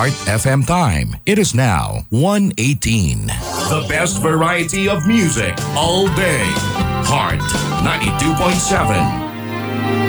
Heart FM time. It is now 1:18. The best variety of music all day. Heart 92.7.